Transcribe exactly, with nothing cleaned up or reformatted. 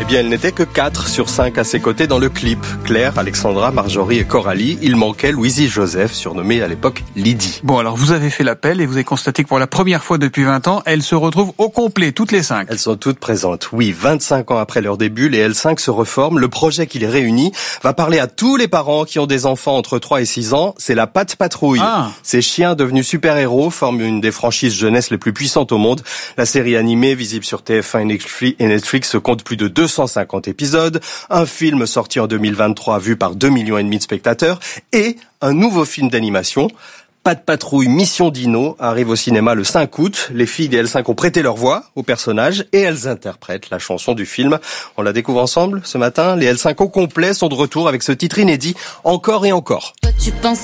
Eh bien, elles n'étaient que quatre sur cinq à ses côtés dans le clip. Claire, Alexandra, Marjorie et Coralie. Il manquait Louisie Joseph, surnommée à l'époque Lydie. Bon, alors vous avez fait l'appel et vous avez constaté que pour la première fois depuis vingt ans, elles se retrouvent au complet, toutes les cinq. Elles sont toutes présentes. Oui, vingt-cinq ans après leur début, les L cinq se reforment. Le projet qui les réunit va parler à tous les parents qui ont des enfants entre trois et six ans. C'est la Pat' Patrouille. Ah. Ces chiens devenus super-héros forment une des franchises jeunesse les plus puissantes au monde. La série animée, visible sur T F un et Netflix, compte plus de deux cent cinquante épisodes. Un film sorti en deux mille vingt-trois, vu par deux millions et demi de spectateurs. Et un nouveau film d'animation, Pat' Patrouille Mission Dino, arrive au cinéma le cinq août. Les filles des L cinq ont prêté leur voix aux personnages et elles interprètent la chanson du film. On la découvre ensemble ce matin. Les L cinq au complet sont de retour avec ce titre inédit, Encore et encore. Toi, tu penses